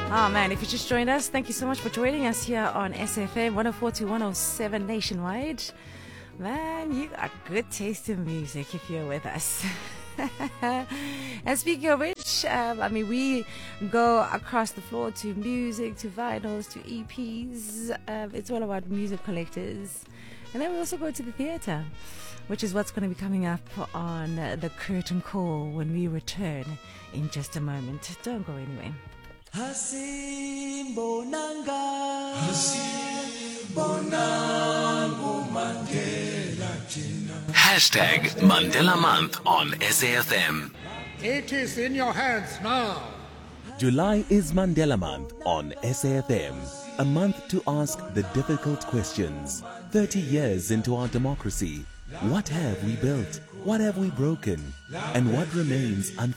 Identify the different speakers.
Speaker 1: Oh man, if you just joined us, thank you so much for joining us here on SFM 104 to 107 nationwide. Man, you got good taste in music if you're with us. And speaking of which, we go across the floor to music, to vinyls, to EPs. It's all about music collectors. And then we also go to the theatre, which is what's going to be coming up on the curtain call when we return in just a moment. Don't go anywhere.
Speaker 2: Hashtag Mandela Month on SAFM.
Speaker 3: It is in your hands now.
Speaker 4: July is Mandela Month on SAFM. A month to ask the difficult questions. 30 years into our democracy, what have we built? What have we broken? And what remains unfinished?